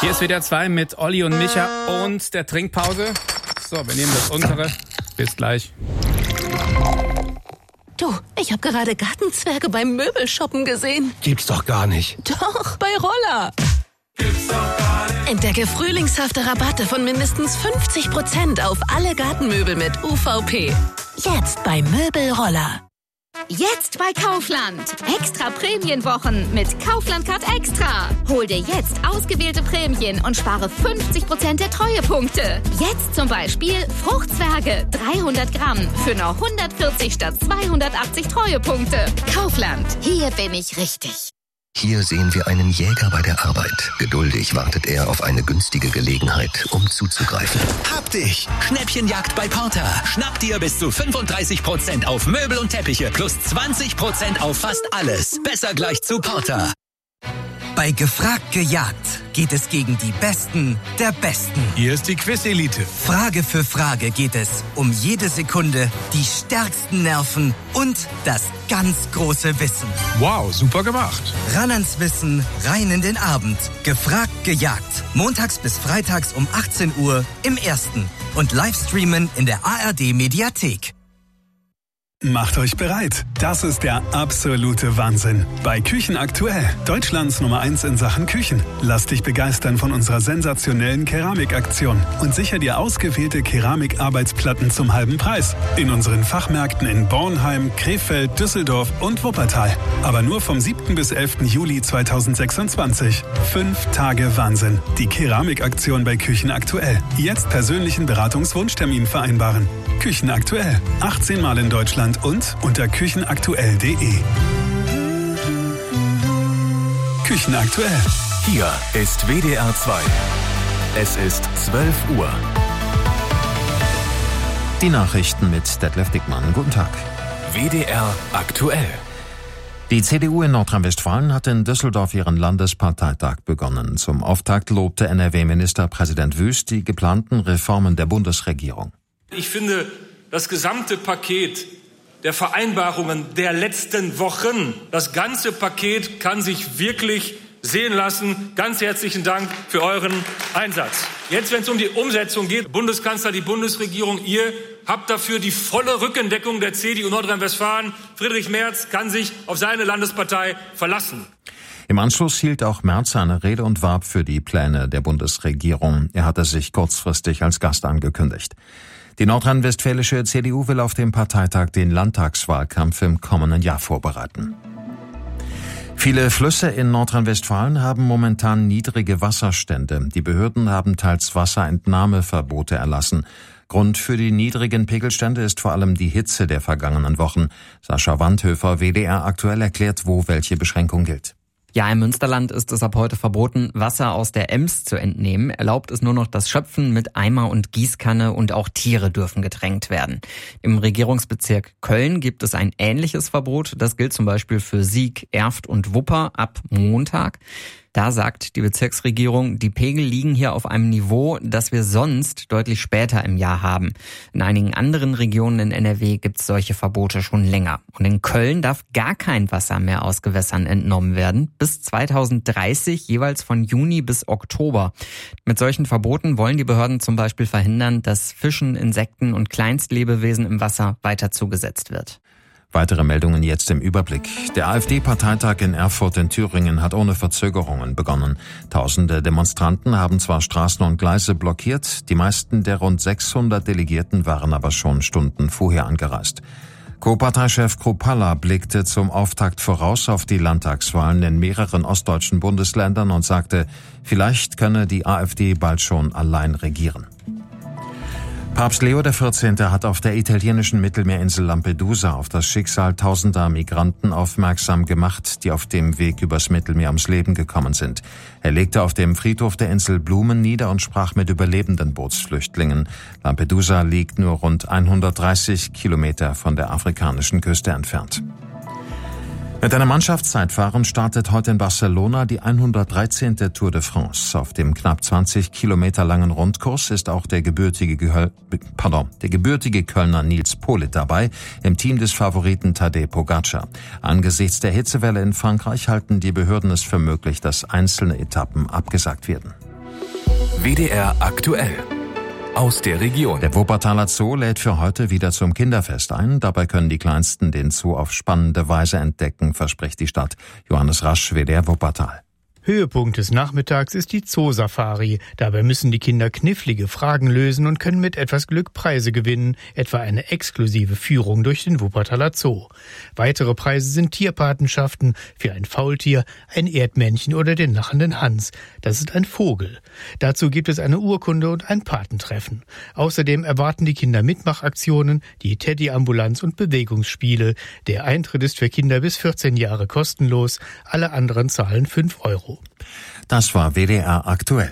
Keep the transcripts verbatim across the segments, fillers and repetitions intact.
Hier ist W D R zwei mit Olli und Micha und der Trinkpause. So, wir nehmen das untere. Bis gleich. Du, ich habe gerade Gartenzwerge beim Möbelshoppen gesehen. Gibt's doch gar nicht. Doch, bei Roller. Gibt's doch gar nicht. Entdecke frühlingshafte Rabatte von mindestens fünfzig Prozent auf alle Gartenmöbel mit U V P. Jetzt bei Möbelroller. Jetzt bei Kaufland. Extra Prämienwochen mit Kaufland Card Extra. Hol dir jetzt ausgewählte Prämien und spare fünfzig Prozent der Treuepunkte. Jetzt zum Beispiel Fruchtzwerge dreihundert Gramm für nur hundertvierzig statt zweihundertachtzig Treuepunkte. Kaufland. Hier bin ich richtig. Hier sehen wir einen Jäger bei der Arbeit. Geduldig wartet er auf eine günstige Gelegenheit, um zuzugreifen. Hab dich! Schnäppchenjagd bei Porter. Schnapp dir bis zu fünfunddreißig Prozent auf Möbel und Teppiche plus zwanzig Prozent auf fast alles. Besser gleich zu Porter. Bei Gefragt gejagt geht es gegen die Besten der Besten. Hier ist die Quiz-Elite. Frage für Frage geht es um jede Sekunde, die stärksten Nerven und das ganz große Wissen. Wow, super gemacht. Ran ans Wissen, rein in den Abend. Gefragt gejagt. Montags bis freitags um achtzehn Uhr im Ersten. Und Livestreamen in der A R D-Mediathek. Macht euch bereit. Das ist der absolute Wahnsinn. Bei Küchen aktuell. Deutschlands Nummer eins in Sachen Küchen. Lass dich begeistern von unserer sensationellen Keramikaktion und sicher dir ausgewählte Keramikarbeitsplatten zum halben Preis. In unseren Fachmärkten in Bornheim, Krefeld, Düsseldorf und Wuppertal. Aber nur vom siebten bis elften Juli zweitausendsechsundzwanzig. Fünf Tage Wahnsinn. Die Keramikaktion bei Küchen aktuell. Jetzt persönlichen Beratungswunschtermin vereinbaren. Küchen aktuell. achtzehn Mal in Deutschland und unter küchenaktuell punkt de. Küchen aktuell. Hier ist W D R zwei. Es ist zwölf Uhr. Die Nachrichten mit Detlef Dickmann. Guten Tag. W D R aktuell. Die C D U in Nordrhein-Westfalen hat in Düsseldorf ihren Landesparteitag begonnen. Zum Auftakt lobte N R W-Ministerpräsident Wüst die geplanten Reformen der Bundesregierung. Ich finde, das gesamte Paket der Vereinbarungen der letzten Wochen, das ganze Paket kann sich wirklich sehen lassen. Ganz herzlichen Dank für euren Einsatz. Jetzt, wenn es um die Umsetzung geht, Bundeskanzler, die Bundesregierung, ihr habt dafür die volle Rückendeckung der C D U Nordrhein-Westfalen. Friedrich Merz kann sich auf seine Landespartei verlassen. Im Anschluss hielt auch Merz eine Rede und warb für die Pläne der Bundesregierung. Er hatte sich kurzfristig als Gast angekündigt. Die nordrhein-westfälische C D U will auf dem Parteitag den Landtagswahlkampf im kommenden Jahr vorbereiten. Viele Flüsse in Nordrhein-Westfalen haben momentan niedrige Wasserstände. Die Behörden haben teils Wasserentnahmeverbote erlassen. Grund für die niedrigen Pegelstände ist vor allem die Hitze der vergangenen Wochen. Sascha Wandhöfer, W D R aktuell, erklärt, wo welche Beschränkung gilt. Ja, im Münsterland ist es ab heute verboten, Wasser aus der Ems zu entnehmen. Erlaubt ist nur noch das Schöpfen mit Eimer und Gießkanne und auch Tiere dürfen getränkt werden. Im Regierungsbezirk Köln gibt es ein ähnliches Verbot. Das gilt zum Beispiel für Sieg, Erft und Wupper ab Montag. Da sagt die Bezirksregierung, die Pegel liegen hier auf einem Niveau, das wir sonst deutlich später im Jahr haben. In einigen anderen Regionen in N R W gibt es solche Verbote schon länger. Und in Köln darf gar kein Wasser mehr aus Gewässern entnommen werden, bis zweitausenddreißig, jeweils von Juni bis Oktober. Mit solchen Verboten wollen die Behörden zum Beispiel verhindern, dass Fischen, Insekten und Kleinstlebewesen im Wasser weiter zugesetzt wird. Weitere Meldungen jetzt im Überblick. Der AfD-Parteitag in Erfurt in Thüringen hat ohne Verzögerungen begonnen. Tausende Demonstranten haben zwar Straßen und Gleise blockiert, die meisten der rund sechshundert Delegierten waren aber schon Stunden vorher angereist. Co-Parteichef Kruppalla blickte zum Auftakt voraus auf die Landtagswahlen in mehreren ostdeutschen Bundesländern und sagte, vielleicht könne die AfD bald schon allein regieren. Papst Leo der vierzehnte hat auf der italienischen Mittelmeerinsel Lampedusa auf das Schicksal tausender Migranten aufmerksam gemacht, die auf dem Weg übers Mittelmeer ums Leben gekommen sind. Er legte auf dem Friedhof der Insel Blumen nieder und sprach mit überlebenden Bootsflüchtlingen. Lampedusa liegt nur rund hundertdreißig Kilometer von der afrikanischen Küste entfernt. Mit einem Mannschaftszeitfahren startet heute in Barcelona die hundertdreizehnte Tour de France. Auf dem knapp zwanzig Kilometer langen Rundkurs ist auch der gebürtige, pardon, der gebürtige Kölner Nils Politt dabei, im Team des Favoriten Tadej Pogacar. Angesichts der Hitzewelle in Frankreich halten die Behörden es für möglich, dass einzelne Etappen abgesagt werden. W D R aktuell. Aus der Region. Der Wuppertaler Zoo lädt für heute wieder zum Kinderfest ein. Dabei können die Kleinsten den Zoo auf spannende Weise entdecken, verspricht die Stadt. Johannes Rasch, W D R Wuppertal. Höhepunkt des Nachmittags ist die Zoosafari. Dabei müssen die Kinder knifflige Fragen lösen und können mit etwas Glück Preise gewinnen, etwa eine exklusive Führung durch den Wuppertaler Zoo. Weitere Preise sind Tierpatenschaften für ein Faultier, ein Erdmännchen oder den lachenden Hans. Das ist ein Vogel. Dazu gibt es eine Urkunde und ein Patentreffen. Außerdem erwarten die Kinder Mitmachaktionen, die Teddy-Ambulanz und Bewegungsspiele. Der Eintritt ist für Kinder bis vierzehn Jahre kostenlos, alle anderen zahlen fünf Euro. Das war W D R aktuell.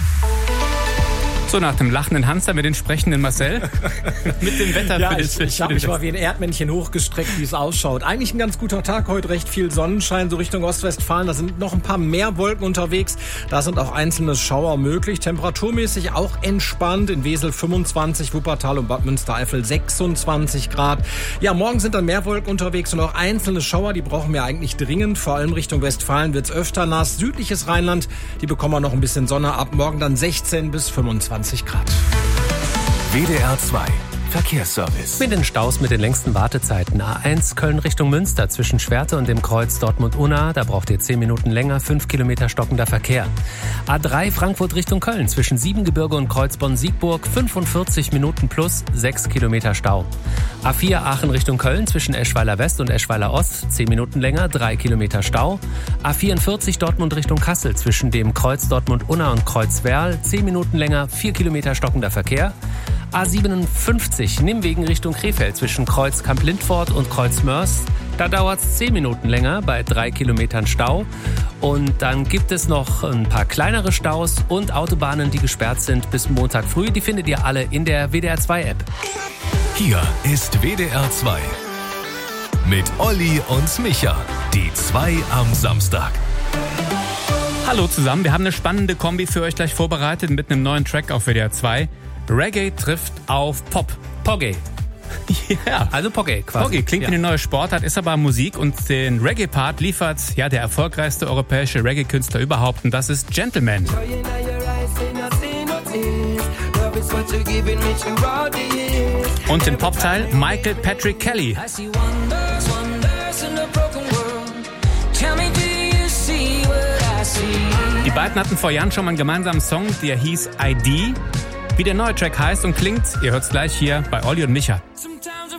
So, nach dem lachenden Hans haben wir den sprechenden Marcel mit dem Wetter. Ja, ich, ich habe mich mal wie ein Erdmännchen hochgestreckt, wie es ausschaut. Eigentlich ein ganz guter Tag, heute recht viel Sonnenschein, so Richtung Ostwestfalen. Da sind noch ein paar mehr Wolken unterwegs. Da sind auch einzelne Schauer möglich. Temperaturmäßig auch entspannt. In Wesel fünfundzwanzig, Wuppertal und Bad Münstereifel sechsundzwanzig Grad. Ja, morgen sind dann mehr Wolken unterwegs und auch einzelne Schauer. Die brauchen wir eigentlich dringend. Vor allem Richtung Westfalen wird's öfter nass. Südliches Rheinland, die bekommen wir noch ein bisschen Sonne ab. Morgen dann sechzehn bis fünfundzwanzig Grad. W D R zwei Verkehrsservice. Mit den Staus mit den längsten Wartezeiten. A eins Köln Richtung Münster zwischen Schwerte und dem Kreuz Dortmund-Unna. Da braucht ihr zehn Minuten länger, fünf Kilometer stockender Verkehr. A drei Frankfurt Richtung Köln zwischen Siebengebirge und Kreuzbonn-Siegburg. fünfundvierzig Minuten plus, sechs Kilometer Stau. A vier Aachen Richtung Köln zwischen Eschweiler West und Eschweiler Ost. zehn Minuten länger, drei Kilometer Stau. A vierundvierzig Dortmund Richtung Kassel zwischen dem Kreuz Dortmund-Unna und Kreuz Werl. zehn Minuten länger, vier Kilometer stockender Verkehr. A siebenundfünfzig Nimwegen Richtung Krefeld zwischen Kreuz Kamp-Lindfort und Kreuz Mörs. Da dauert es zehn Minuten länger bei drei Kilometern Stau. Und dann gibt es noch ein paar kleinere Staus und Autobahnen, die gesperrt sind bis Montag früh. Die findet ihr alle in der W D R zwei App. Hier ist W D R zwei. Mit Olli und Micha. Die zwei am Samstag. Hallo zusammen, wir haben eine spannende Kombi für euch gleich vorbereitet mit einem neuen Track auf W D R zwei. Reggae trifft auf Pop. Pogge. Ja, also Pogge quasi. Pogge klingt ja. wie eine neue Sportart, ist aber Musik und den Reggae-Part liefert ja der erfolgreichste europäische Reggae-Künstler überhaupt und das ist Gentleman. Und den Popteil Michael Patrick Kelly. Die beiden hatten vor Jahren schon mal einen gemeinsamen Song, der hieß I D. Wie der neue Track heißt und klingt, ihr hört's gleich hier bei Olli und Micha.